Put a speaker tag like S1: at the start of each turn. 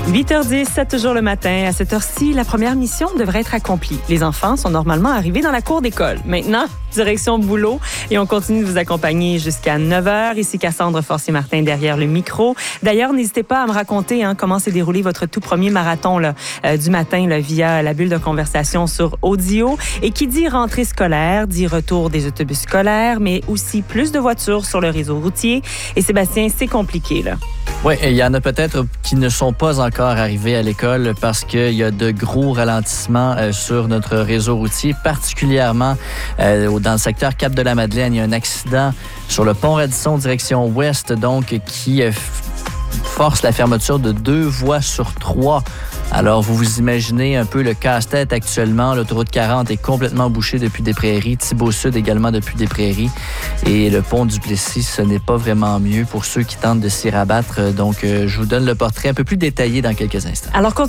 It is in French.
S1: 8h10, 7 jours le matin. À cette heure-ci, la première mission devrait être accomplie. Les enfants sont normalement arrivés dans la cour d'école. Maintenant, direction boulot. Et on continue de vous accompagner jusqu'à 9h. Ici Cassandre Forcier-Martin derrière le micro. D'ailleurs, n'hésitez pas à me raconter comment s'est déroulé votre tout premier marathon du matin via la bulle de conversation sur audio. Et qui dit rentrée scolaire, dit retour des autobus scolaires, mais aussi plus de voitures sur le réseau routier. Et Sébastien, c'est compliqué, là.
S2: Oui, il y en a peut-être qui ne sont pas encore arrivés à l'école parce qu'il y a de gros ralentissements sur notre réseau routier, particulièrement dans le secteur Cap-de-la-Madeleine. Il y a un accident sur le pont Radisson direction ouest, donc qui force la fermeture de 2 voies sur 3. Alors, vous vous imaginez un peu le casse-tête actuellement. L'autoroute 40 est complètement bouchée depuis Des-Prairies. Thibault-Sud également depuis Des-Prairies. Et le pont du Plessis, ce n'est pas vraiment mieux pour ceux qui tentent de s'y rabattre. Donc, je vous donne le portrait un peu plus détaillé dans quelques instants.
S1: Alors,